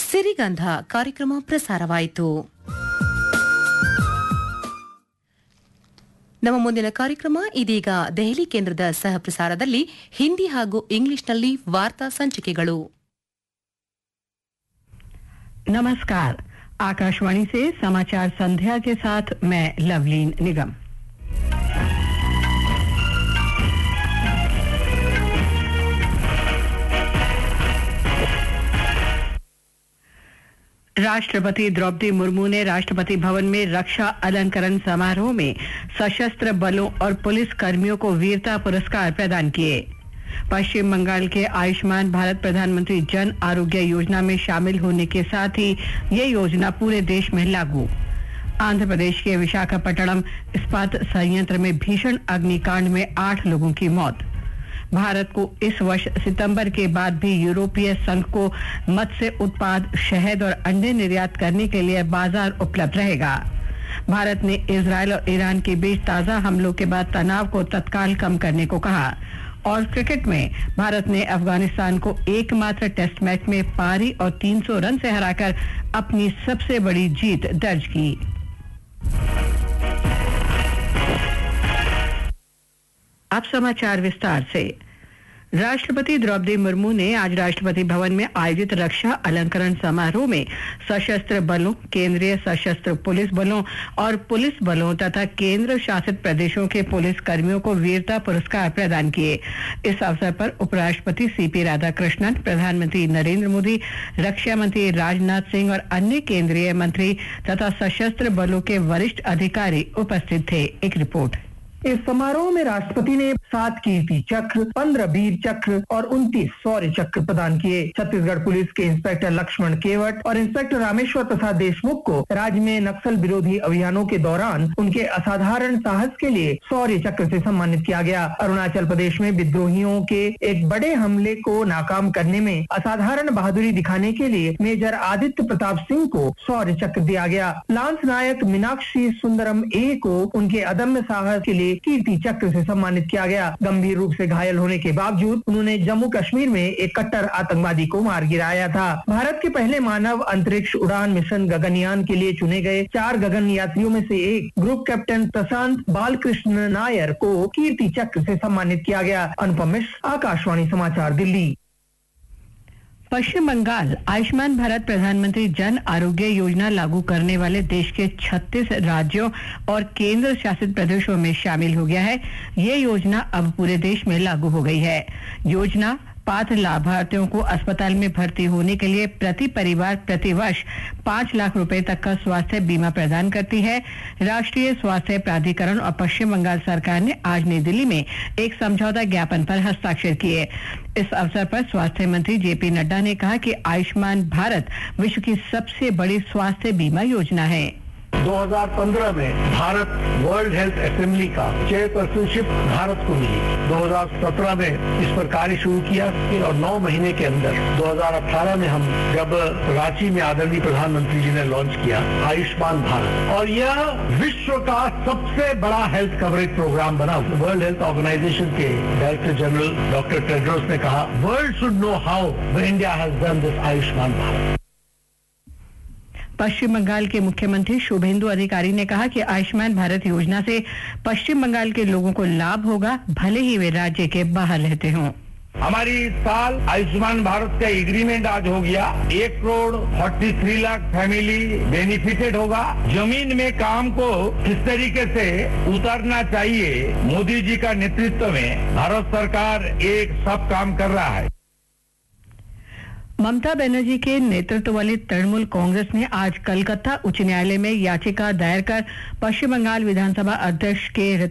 ಸಿರಿಗಂಧ ಕಾರ್ಯಕ್ರಮ ಪ್ರಸಾರವಾಯಿತು. ನಮ್ಮ ಮುಂದಿನ ಕಾರ್ಯಕ್ರಮ ಇದೀಗ ದೆಹಲಿ ಕೇಂದ್ರದ ಸಹ ಪ್ರಸಾರದಲ್ಲಿ ಹಿಂದಿ ಹಾಗೂ ಇಂಗ್ಲಿಷ್ನಲ್ಲಿ ವಾರ್ತಾ ಸಂಚಿಕೆಗಳು. नमस्कार, आकाशवाणी से समाचार संध्या के साथ मैं लवलीन निगम। राष्ट्रपति द्रौपदी मुर्मू ने राष्ट्रपति भवन में रक्षा अलंकरण समारोह में सशस्त्र बलों और पुलिस कर्मियों को वीरता पुरस्कार प्रदान किए। पश्चिम बंगाल के आयुष्मान भारत प्रधानमंत्री जन आरोग्य योजना में शामिल होने के साथ ही ये योजना पूरे देश में लागू। आंध्र प्रदेश के विशाखापट्टनम इस्पात संयंत्र में भीषण अग्निकांड में 8 लोगों की मौत। भारत को इस वर्ष सितंबर के बाद भी यूरोपीय संघ को मत्स्य उत्पाद, शहद और अंडे निर्यात करने के लिए बाजार उपलब्ध रहेगा। भारत ने इजरायल और ईरान के बीच ताजा हमलों के बाद तनाव को तत्काल कम करने को कहा। और क्रिकेट में भारत ने अफगानिस्तान को एकमात्र टेस्ट मैच में पारी और 300 रन से हराकर अपनी सबसे बड़ी जीत दर्ज की। अब समाचार विस्तार से। राष्ट्रपति द्रौपदी मुर्मू ने आज राष्ट्रपति भवन में आयोजित रक्षा अलंकरण समारोह में सशस्त्र बलों, केंद्रीय सशस्त्र पुलिस बलों और पुलिस बलों तथा केंद्र शासित प्रदेशों के पुलिस कर्मियों को वीरता पुरस्कार प्रदान किए। इस अवसर पर उपराष्ट्रपति सीपी राधाकृष्णन, प्रधानमंत्री नरेंद्र मोदी, रक्षा मंत्री राजनाथ सिंह और अन्य केंद्रीय मंत्री तथा सशस्त्र बलों के वरिष्ठ अधिकारी उपस्थित थे। एक रिपोर्ट। इस समारोह में राष्ट्रपति ने 7 कीर्ति चक्र, 15 वीर चक्र और 29 शौर्य चक्र प्रदान किए। छत्तीसगढ़ पुलिस के इंस्पेक्टर लक्ष्मण केवट और इंस्पेक्टर रामेश्वर प्रसाद देशमुख को राज्य में नक्सल विरोधी अभियानों के दौरान उनके असाधारण साहस के लिए शौर्य चक्र से सम्मानित किया गया। अरुणाचल प्रदेश में विद्रोहियों के एक बड़े हमले को नाकाम करने में असाधारण बहादुरी दिखाने के लिए मेजर आदित्य प्रताप सिंह को शौर्य चक्र दिया गया। लांस नायक मीनाक्षी सुंदरम ए को उनके अदम्य साहस के लिए कीर्ति चक्र से सम्मानित किया गया। गंभीर रूप से घायल होने के बावजूद उन्होंने जम्मू कश्मीर में एक कट्टर आतंकवादी को मार गिराया था। भारत के पहले मानव अंतरिक्ष उड़ान मिशन गगनयान के लिए चुने गए 4 गगन यात्रियों में से एक ग्रुप कैप्टन प्रशांत बालकृष्ण नायर को कीर्ति चक्र से सम्मानित किया गया। अनुपम मिश्र, आकाशवाणी समाचार, दिल्ली। पश्चिम बंगाल आयुष्मान भारत प्रधानमंत्री जन आरोग्य योजना लागू करने वाले देश के 36 राज्यों और केंद्र शासित प्रदेशों में शामिल हो गया है। ये योजना अब पूरे देश में लागू हो गई है। योजना पात्र लाभार्थियों को अस्पताल में भर्ती होने के लिए प्रति परिवार प्रति वर्ष 5 लाख रुपए तक का स्वास्थ्य बीमा प्रदान करती है। राष्ट्रीय स्वास्थ्य प्राधिकरण और पश्चिम बंगाल सरकार ने आज नई दिल्ली में एक समझौता ज्ञापन पर हस्ताक्षर किए। इस अवसर पर स्वास्थ्य मंत्री जेपी नड्डा ने कहा कि आयुष्मान भारत विश्व की सबसे बड़ी स्वास्थ्य बीमा योजना है। 2015 में भारत वर्ल्ड हेल्थ असेंबली का चेयरपर्सनशिप भारत को मिली। 2017 में इस पर कार्य शुरू किया और 9 महीने के अंदर 2018 में हम जब रांची में आदरणीय प्रधानमंत्री जी ने लॉन्च किया आयुष्मान भारत, और यह विश्व का सबसे बड़ा हेल्थ कवरेज प्रोग्राम बना। वर्ल्ड हेल्थ ऑर्गेनाइजेशन के डायरेक्टर जनरल डॉक्टर टेड्रोस ने कहा, world should know how India has done this Ayushman Bharat. पश्चिम बंगाल के मुख्यमंत्री शुभेंदु अधिकारी ने कहा कि आयुष्मान भारत योजना से पश्चिम बंगाल के लोगों को लाभ होगा, भले ही वे राज्य के बाहर रहते हों। हमारी इस साल आयुष्मान भारत का एग्रीमेंट आज हो गया। 1,43 लाख फैमिली बेनिफिटेड होगा। जमीन में काम को किस तरीके से उतारना चाहिए, मोदी जी का नेतृत्व में भारत सरकार एक सब काम कर रहा है। ममता बनर्जी के नेतृत्व वाली तृणमूल कांग्रेस ने आज कलकत्ता उच्च न्यायालय में याचिका दायर कर पश्चिम बंगाल विधानसभा अध्यक्ष के